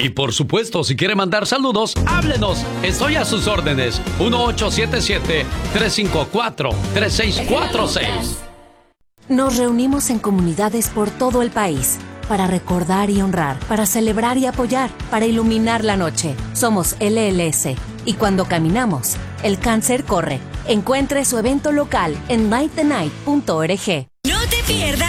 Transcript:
Y por supuesto, si quiere mandar saludos, háblenos. Estoy a sus órdenes. 1877-354-3646. Nos reunimos en comunidades por todo el país para recordar y honrar, para celebrar y apoyar, para iluminar la noche. Somos LLS y cuando caminamos, el cáncer corre. Encuentre su evento local en lightthenight.org. No te pierdas